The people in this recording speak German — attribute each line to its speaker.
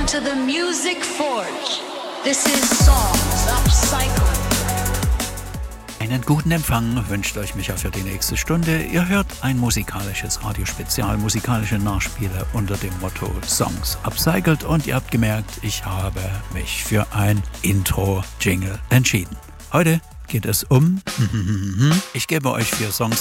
Speaker 1: to the Music Forge. This is Songs Upcycled.
Speaker 2: Einen guten Empfang wünscht euch Micha für die nächste Stunde. Ihr hört ein musikalisches Radiospezial, musikalische Nachspiele unter dem Motto Songs Upcycled. Und ihr habt gemerkt, ich habe mich für ein Intro-Jingle entschieden. Heute geht es um... Ich gebe euch 4 Songs